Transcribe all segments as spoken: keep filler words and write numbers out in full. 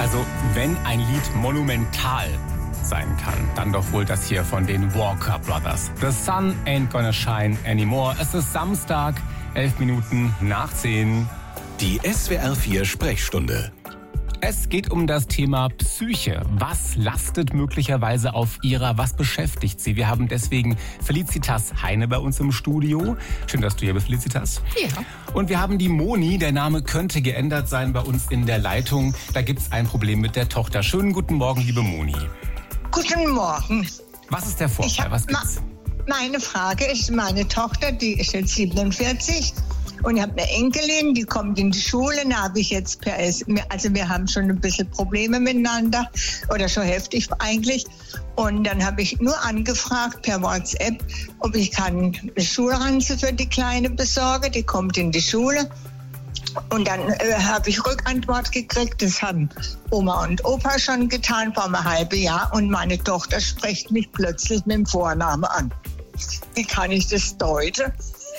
Also, wenn ein Lied monumental sein kann, dann doch wohl das hier von den Walker Brothers. The sun ain't gonna shine anymore. Es ist Samstag, elf Minuten nach zehn. Die S W R vier Sprechstunde. Es geht um das Thema Psyche. Was lastet möglicherweise auf Ihrer? Was beschäftigt Sie? Wir haben deswegen Felicitas Heine bei uns im Studio. Schön, dass du hier bist, Felicitas. Ja. Und wir haben die Moni. Der Name könnte geändert sein bei uns in der Leitung. Da gibt es ein Problem mit der Tochter. Schönen guten Morgen, liebe Moni. Guten Morgen. Was ist der Vorfall? Hab, Was gibt's? Meine Frage ist, meine Tochter, die ist jetzt siebenundvierzig und ich habe eine Enkelin, die kommt in die Schule. Da habe ich jetzt per S, also wir haben schon ein bisschen Probleme miteinander oder schon heftig eigentlich. Und dann habe ich nur angefragt per WhatsApp, ob ich kann eine Schulranze für die Kleine besorgen. Die kommt in die Schule. Und dann äh, habe ich Rückantwort gekriegt, das haben Oma und Opa schon getan vor einem halben Jahr. Und meine Tochter spricht mich plötzlich mit dem Vornamen an. Wie kann ich das deuten?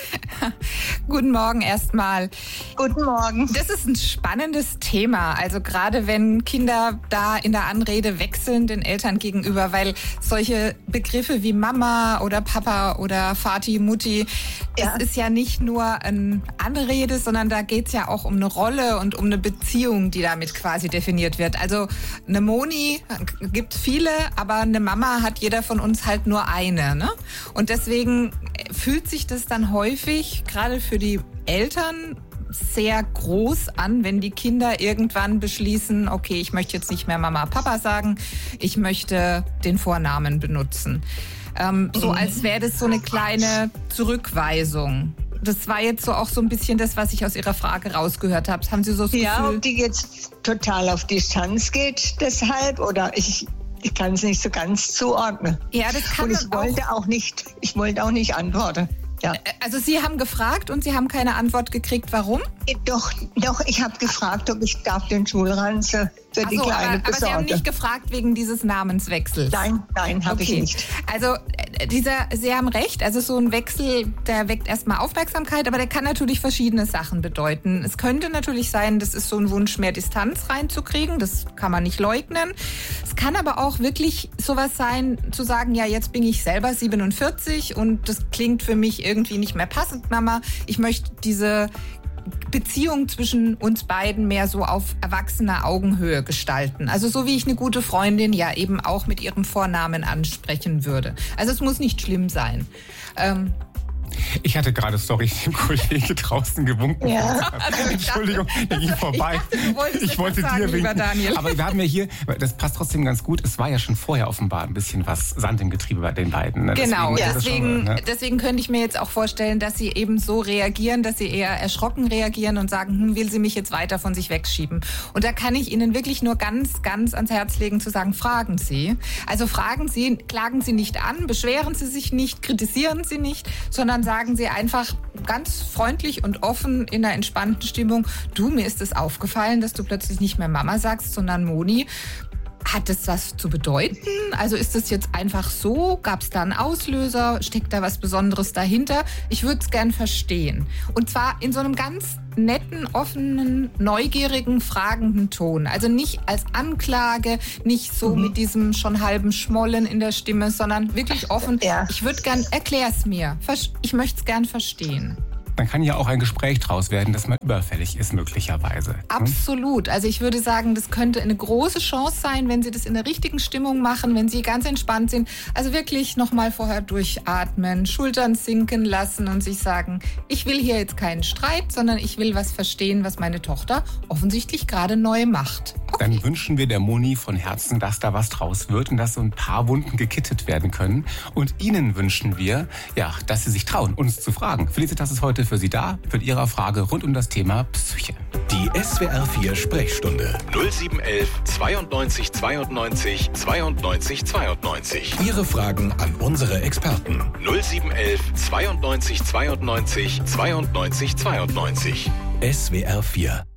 Guten Morgen erstmal. Guten Morgen. Das ist ein spannendes Thema. Also gerade wenn Kinder da in der Anrede wechseln den Eltern gegenüber, weil solche Begriffe wie Mama oder Papa oder Vati, Mutti, Ja. das ist ja nicht nur eine Anrede, sondern da geht es ja auch um eine Rolle und um eine Beziehung, die damit quasi definiert wird. Also eine Moni gibt viele, aber eine Mama hat jeder von uns halt nur eine. Ne? Und deswegen fühlt sich das dann häufig, gerade für die Eltern, sehr groß an, wenn die Kinder irgendwann beschließen, okay, ich möchte jetzt nicht mehr Mama, Papa sagen, ich möchte den Vornamen benutzen. Ähm, so als wäre das so eine kleine Zurückweisung. Das war jetzt so auch so ein bisschen das, was ich aus Ihrer Frage rausgehört habe. Haben Sie so das Ja, Gefühl? ob die jetzt total auf Distanz geht deshalb oder ich, ich kann es nicht so ganz zuordnen. Ja, das kann Und ich man wollte auch nicht, ich wollte auch nicht antworten. Ja. Also Sie haben gefragt und Sie haben keine Antwort gekriegt. Warum? Doch, doch, ich habe gefragt, ob ich darf den Schulranze für die Ach so, Kleine aber, aber Sie haben besorgen. nicht gefragt wegen dieses Namenswechsels. Nein, nein, habe Okay. ich nicht. Also äh, dieser, Sie haben recht, also so ein Wechsel, der weckt erstmal Aufmerksamkeit, aber der kann natürlich verschiedene Sachen bedeuten. Es könnte natürlich sein, das ist so ein Wunsch, mehr Distanz reinzukriegen, das kann man nicht leugnen. Es kann aber auch wirklich sowas sein, zu sagen, ja, jetzt bin ich selber siebenundvierzig und das klingt für mich irgendwie nicht mehr passend, Mama. Ich möchte diese Beziehung zwischen uns beiden mehr so auf erwachsener Augenhöhe gestalten. Also so wie ich eine gute Freundin ja eben auch mit ihrem Vornamen ansprechen würde. Also es muss nicht schlimm sein. Ähm, Ich hatte gerade, sorry, dem Kollege draußen gewunken. Ja. Entschuldigung, der ging vorbei. Ich dachte, du wolltest Ich wollte etwas dir sagen, lieber winken. Daniel. Aber wir haben ja hier, das passt trotzdem ganz gut, es war ja schon vorher offenbar ein bisschen was Sand im Getriebe bei den beiden. Ne? Genau, Deswegen, ist das deswegen, schon, ne? deswegen könnte ich mir jetzt auch vorstellen, dass sie eben so reagieren, dass sie eher erschrocken reagieren und sagen, hm, will sie mich jetzt weiter von sich wegschieben. Und da kann ich Ihnen wirklich nur ganz, ganz ans Herz legen zu sagen, fragen Sie. Also fragen Sie, klagen Sie nicht an, beschweren Sie sich nicht, kritisieren Sie nicht, sondern sagen Sie einfach ganz freundlich und offen in einer entspannten Stimmung, du, mir ist es aufgefallen, dass du plötzlich nicht mehr Mama sagst, sondern Moni. Hat das was zu bedeuten? Also ist das jetzt einfach so? Gab es da einen Auslöser? Steckt da was Besonderes dahinter? Ich würde es gern verstehen. Und zwar in so einem ganz netten, offenen, neugierigen, fragenden Ton. Also nicht als Anklage, nicht so Mhm. mit diesem schon halben Schmollen in der Stimme, sondern wirklich offen. Ja. Ich würde gern, erklär's mir. Vers- Ich möchte es gern verstehen. Dann kann ja auch ein Gespräch draus werden, das mal überfällig ist möglicherweise. Hm? Absolut. Also ich würde sagen, das könnte eine große Chance sein, wenn Sie das in der richtigen Stimmung machen, wenn Sie ganz entspannt sind. Also wirklich nochmal vorher durchatmen, Schultern sinken lassen und sich sagen, ich will hier jetzt keinen Streit, sondern ich will was verstehen, was meine Tochter offensichtlich gerade neu macht. Okay. Dann wünschen wir der Moni von Herzen, dass da was draus wird und dass so ein paar Wunden gekittet werden können. Und Ihnen wünschen wir, ja, dass Sie sich trauen, uns zu fragen. Felicitas ist heute für Sie da, mit Ihrer Frage rund um das Thema Psyche. Die S W R vier Sprechstunde. null sieben eins eins zweiundneunzig zweiundneunzig zweiundneunzig zweiundneunzig. Ihre Fragen an unsere Experten. null sieben eins eins zweiundneunzig zweiundneunzig zweiundneunzig zweiundneunzig. S W R vier